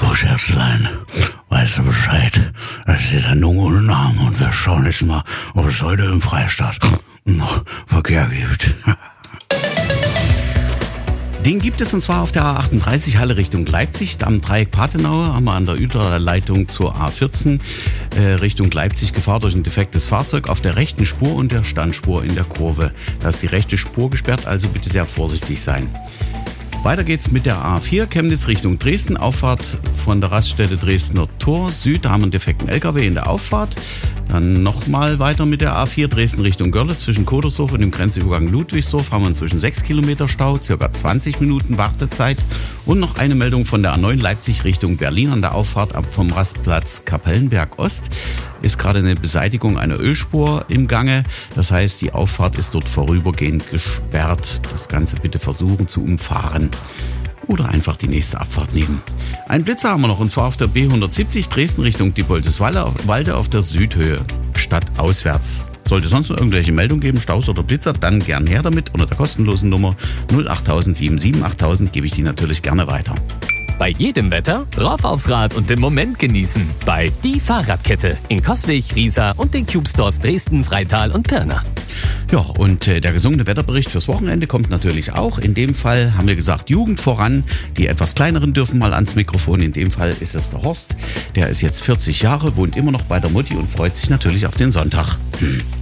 So, Scherzlein, weißt du Bescheid? Das ist die Sendung ohne Namen und wir schauen jetzt mal, ob es heute im Freistaat noch Verkehr gibt. Den gibt es, und zwar auf der A38 Halle Richtung Leipzig. Am Dreieck Patenau haben wir an der Überleitung zur A14 Richtung Leipzig Gefahr durch ein defektes Fahrzeug auf der rechten Spur und der Standspur in der Kurve. Da ist die rechte Spur gesperrt, also bitte sehr vorsichtig sein. Weiter geht's mit der A4 Chemnitz Richtung Dresden. Auffahrt von der Raststätte Dresdner Tor Süd. Da haben wir einen defekten LKW in der Auffahrt. Dann nochmal weiter mit der A4 Dresden Richtung Görlitz. Zwischen Kodersdorf und dem Grenzübergang Ludwigsdorf haben wir inzwischen 6 Kilometer Stau, circa 20 Minuten Wartezeit. Und noch eine Meldung von der A9 Leipzig Richtung Berlin an der Auffahrt ab vom Rastplatz Kapellenberg Ost. Ist gerade eine Beseitigung einer Ölspur im Gange. Das heißt, die Auffahrt ist dort vorübergehend gesperrt. Das Ganze bitte versuchen zu umfahren. Oder einfach die nächste Abfahrt nehmen. Einen Blitzer haben wir noch, und zwar auf der B170 Dresden Richtung Diepolteswalde auf der Südhöhe, stadtauswärts. Sollte sonst noch irgendwelche Meldungen geben, Staus oder Blitzer, dann gern her damit. Unter der kostenlosen Nummer 08000 77 8000 gebe ich die natürlich gerne weiter. Bei jedem Wetter rauf aufs Rad und den Moment genießen. Bei Die Fahrradkette in Coswig, Riesa und den Cube Stores Dresden, Freital und Pirna. Ja, und der gesungene Wetterbericht fürs Wochenende kommt natürlich auch. In dem Fall haben wir gesagt, Jugend voran. Die etwas kleineren dürfen mal ans Mikrofon. In dem Fall ist es der Horst. Der ist jetzt 40 Jahre, wohnt immer noch bei der Mutti und freut sich natürlich auf den Sonntag.